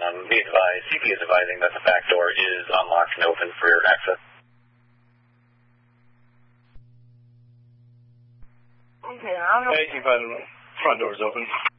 Be advised, CP is advising that the back door is unlocked and open for your access. Okay, I don't know. 18 front door is open.